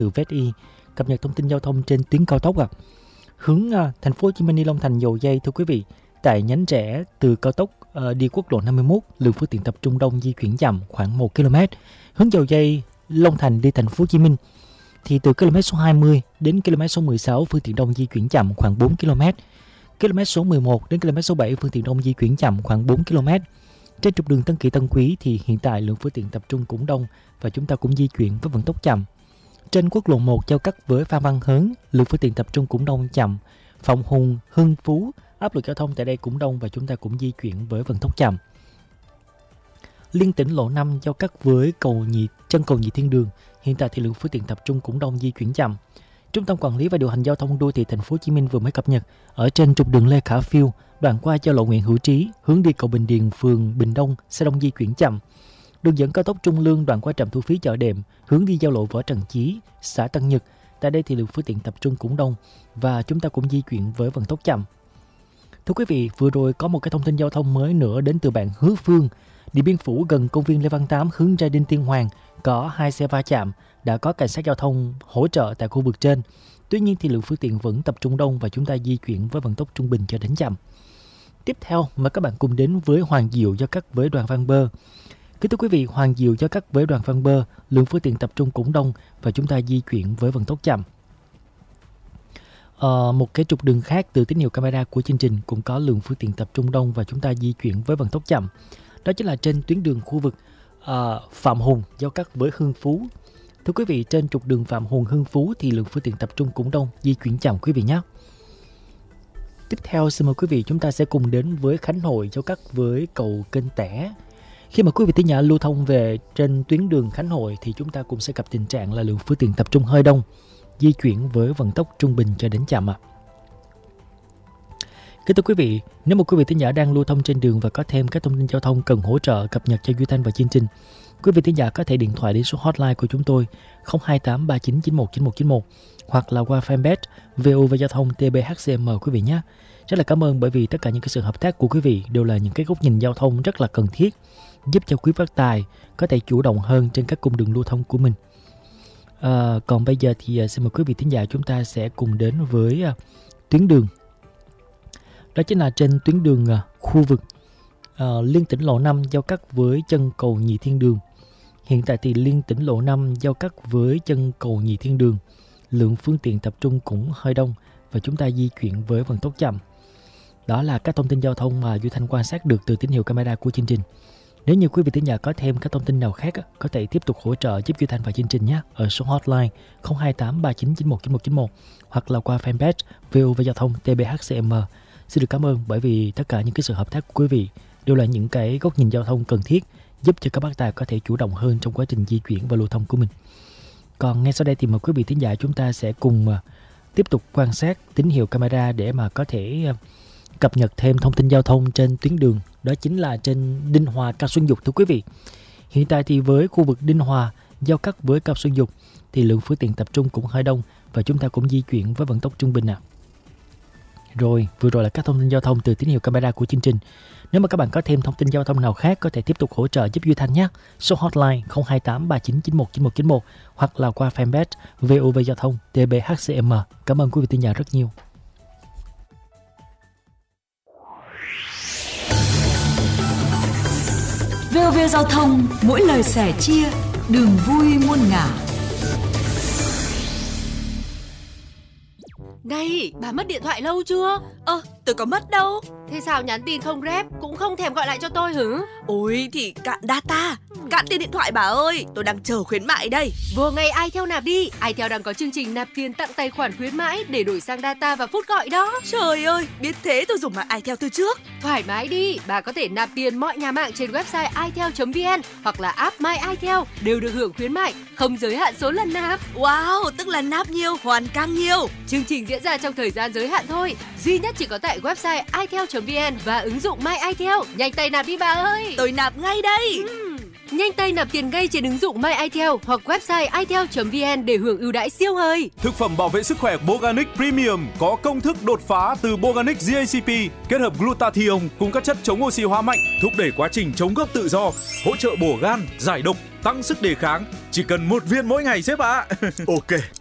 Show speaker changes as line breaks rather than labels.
từ VSI cập nhật thông tin giao thông trên tuyến cao tốc hướng thành phố Hồ Chí Minh đi Long Thành Dầu Giây. Thưa quý vị, tại nhánh rẽ từ cao tốc đi quốc lộ 51, lượng phương tiện tập trung đông di chuyển chậm khoảng 1 km. Hướng Dầu Giây Long Thành đi thành phố Hồ Chí Minh thì từ km số 20 đến km số 16 phương tiện đông di chuyển chậm khoảng 4 km. Km số 11 đến km số 7 phương tiện đông di chuyển chậm khoảng 4 km. Trên trục đường Tân Kỳ Tân Quý thì hiện tại lượng phương tiện tập trung cũng đông và chúng ta cũng di chuyển với vận tốc chậm. Trên quốc lộ 1 giao cắt với Phan Văn Hớn, lượng phương tiện tập trung cũng đông chậm. Phạm Hùng, Hưng Phú, áp lực giao thông tại đây cũng đông và chúng ta cũng di chuyển với vận tốc chậm. Liên tỉnh lộ 5 giao cắt với chân cầu Nhị Thiên Đường, hiện tại thì lượng phương tiện tập trung cũng đông di chuyển chậm. Trung tâm Quản lý và Điều hành Giao thông Đô thị Thành phố Hồ Chí Minh vừa mới cập nhật ở trên trục đường Lê Khả Phiêu, đoạn qua giao lộ Nguyễn Hữu Trí, hướng đi cầu Bình Điền, phường Bình Đông, xe đông di chuyển chậm. Đường dẫn cao tốc Trung Lương đoạn qua trạm thu phí Chợ Đệm, hướng đi giao lộ Võ Trần Chí, xã Tân Nhật. Tại đây thì lượng phương tiện tập trung cũng đông và chúng ta cũng di chuyển với vận tốc chậm. Thưa quý vị, vừa rồi có một cái thông tin giao thông mới nữa đến từ bạn Hứa Phương. Điện Biên Phủ gần công viên Lê Văn Tám hướng ra Đinh Tiên Hoàng có 2 xe va chạm, đã có cảnh sát giao thông hỗ trợ tại khu vực trên. Tuy nhiên thì lượng phương tiện vẫn tập trung đông và chúng ta di chuyển với vận tốc trung bình cho đến chậm. Tiếp theo mời các bạn cùng đến với Hoàng Diệu giao cắt với Đoàn Văn Bơ. Kính thưa quý vị, Hoàng Diệu giao cắt với Đoàn Văn Bơ, lượng phương tiện tập trung cũng đông và chúng ta di chuyển với vận tốc chậm. Một cái trục đường khác từ tín hiệu camera của chương trình cũng có lượng phương tiện tập trung đông và chúng ta di chuyển với vận tốc chậm. Đó chính là trên tuyến đường khu vực Phạm Hùng giao cắt với Hưng Phú. Thưa quý vị, trên trục đường Phạm Hùng Hưng Phú thì lượng phương tiện tập trung cũng đông, di chuyển chậm quý vị nhé. Tiếp theo xin mời quý vị chúng ta sẽ cùng đến với Khánh Hội giao cắt với cầu Kênh Tẻ. Khi mà quý vị thính giả lưu thông về trên tuyến đường Khánh Hội thì chúng ta cũng sẽ gặp tình trạng là lượng phương tiện tập trung hơi đông, di chuyển với vận tốc trung bình cho đến chậm Kính thưa quý vị, nếu một quý vị thính giả đang lưu thông trên đường và có thêm các thông tin giao thông cần hỗ trợ cập nhật cho Duy Thanh và chương trình, quý vị thính giả có thể điện thoại đến số hotline của chúng tôi 028 3991 9191 hoặc là qua fanpage VOV Giao thông TBHCM quý vị nhé. Rất là cảm ơn bởi vì tất cả những cái sự hợp tác của quý vị đều là những cái góc nhìn giao thông rất là cần thiết, giúp cho quý bác tài có thể chủ động hơn trên các cung đường lưu thông của mình. Còn bây giờ thì xin mời quý vị thính giả chúng ta sẽ cùng đến với tuyến đường. Đó chính là trên tuyến đường khu vực liên tỉnh lộ 5 giao cắt với chân cầu Nhị Thiên Đường. Hiện tại thì liên tỉnh lộ 5 giao cắt với chân cầu Nhị Thiên Đường, lượng phương tiện tập trung cũng hơi đông và chúng ta di chuyển với vận tốc chậm. Đó là các thông tin giao thông mà Duy Thanh quan sát được từ tín hiệu camera của chương trình. Nếu như quý vị thính giả có thêm các thông tin nào khác có thể tiếp tục hỗ trợ giúp Duy Thanh và chương trình nhé, ở số hotline 028 3991 9191 hoặc là qua fanpage VOV Giao thông TBHCM. Xin được cảm ơn bởi vì tất cả những cái sự hợp tác của quý vị đều là những cái góc nhìn giao thông cần thiết giúp cho các bác tài có thể chủ động hơn trong quá trình di chuyển và lưu thông của mình. Còn ngay sau đây thì mời quý vị thính giả chúng ta sẽ cùng tiếp tục quan sát tín hiệu camera để mà có thể cập nhật thêm thông tin giao thông trên tuyến đường. Đó chính là trên Đinh Hòa Cao Xuân Dục thưa quý vị. Hiện tại thì với khu vực Đinh Hòa giao cắt với Cao Xuân Dục thì lượng phương tiện tập trung cũng hơi đông và chúng ta cũng di chuyển với vận tốc trung bình Rồi, vừa rồi là các thông tin giao thông từ tín hiệu camera của chương trình. Nếu mà các bạn có thêm thông tin giao thông nào khác có thể tiếp tục hỗ trợ giúp Duy Thanh nhé. Số hotline 028 3991 9191 hoặc là qua fanpage VOV Giao thông TBHCM. Cảm ơn quý vị thính giả rất nhiều.
VOV Giao thông, mỗi lời sẻ chia, đường vui muôn ngả.
Này, bà mất điện thoại lâu chưa?
Tôi có mất đâu.
Thế sao nhắn tin không rep, cũng không thèm gọi lại cho tôi hử?
Ôi thì cạn data, cạn tiền điện thoại bà ơi. Tôi đang chờ khuyến mại đây.
Vừa ngày iTel nạp đi. iTel đang có chương trình nạp tiền tặng tài khoản khuyến mãi để đổi sang data và phút gọi đó.
Trời ơi, biết thế tôi dùng mạng iTel từ trước.
Thoải mái đi, bà có thể nạp tiền mọi nhà mạng trên website itel.vn hoặc là app My iTel đều được hưởng khuyến mại, không giới hạn số lần nạp.
Wow, tức là nạp nhiều, hoàn càng nhiều.
Chương trình diễn ra trong thời gian giới hạn thôi, duy nhất chỉ có tại website itel.vn và ứng dụng My iTel. Nhanh tay nạp đi bà ơi.
Tôi nạp ngay đây.
Nhanh tay nạp tiền ngay trên ứng dụng My iTel hoặc website itel.vn để hưởng ưu đãi siêu hời.
Thực phẩm bảo vệ sức khỏe Boganic Premium có công thức đột phá từ Boganic GACP, kết hợp glutathione cùng các chất chống oxy hóa mạnh, thúc đẩy quá trình chống gốc tự do, hỗ trợ bổ gan, giải độc, tăng sức đề kháng. Chỉ cần 1 viên mỗi ngày sếp ạ.
Ok,